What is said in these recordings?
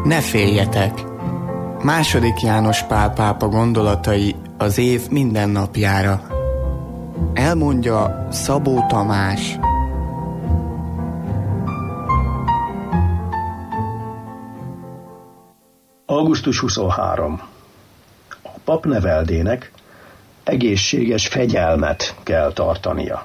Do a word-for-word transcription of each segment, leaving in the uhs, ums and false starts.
Ne féljetek! Második János Pál pápa gondolatai az év minden napjára. Elmondja Szabó Tamás. augusztus huszonharmadika. A papneveldének egészséges fegyelmet kell tartania.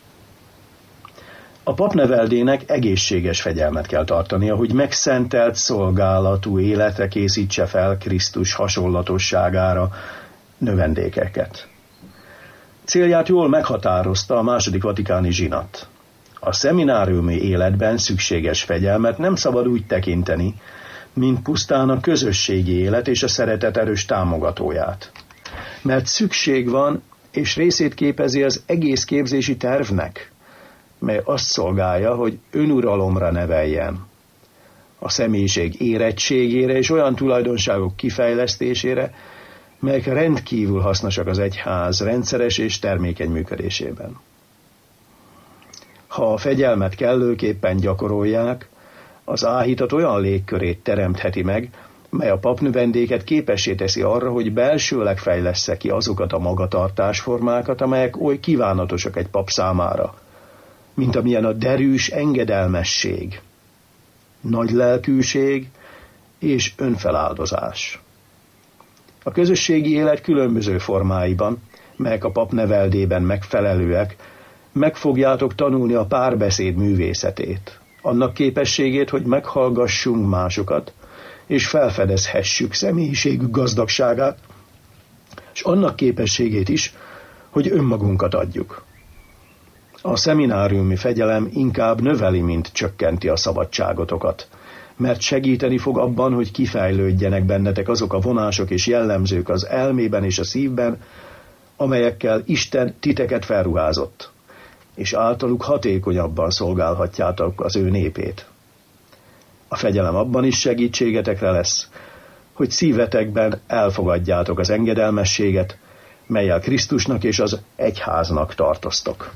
A papneveldének egészséges fegyelmet kell tartania, hogy megszentelt szolgálatú életre készítse fel Krisztus hasonlatosságára növendékeket. Célját jól meghatározta a második vatikáni zsinat. A szemináriumi életben szükséges fegyelmet nem szabad úgy tekinteni, mint pusztán a közösségi élet és a szeretet erős támogatóját. Mert szükség van, és részét képezi az egész képzési tervnek, mely azt szolgálja, hogy önuralomra neveljen, a személyiség érettségére és olyan tulajdonságok kifejlesztésére, melyek rendkívül hasznosak az egyház rendszeres és termékeny működésében. Ha a fegyelmet kellőképpen gyakorolják, az áhítat olyan légkörét teremtheti meg, mely a papnövendéket képessé teszi arra, hogy belsőleg fejlessze ki azokat a magatartásformákat, amelyek oly kívánatosak egy pap számára, mint amilyen a derűs engedelmesség, nagy lelkűség és önfeláldozás. A közösségi élet különböző formáiban, melyek a papneveldében megfelelőek, meg fogjátok tanulni a párbeszéd művészetét, annak képességét, hogy meghallgassunk másokat, és felfedezhessük személyiségük gazdagságát, és annak képességét is, hogy önmagunkat adjuk. A szemináriumi fegyelem inkább növeli, mint csökkenti a szabadságotokat, mert segíteni fog abban, hogy kifejlődjenek bennetek azok a vonások és jellemzők az elmében és a szívben, amelyekkel Isten titeket felruházott, és általuk hatékonyabban szolgálhatjátok az ő népét. A fegyelem abban is segítségetekre lesz, hogy szívetekben elfogadjátok az engedelmességet, mellyel Krisztusnak és az egyháznak tartoztok.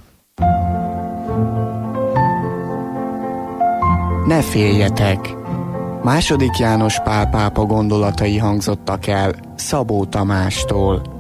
Ne féljetek! Második János Pál pápa gondolatai hangzottak el Szabó Tamástól.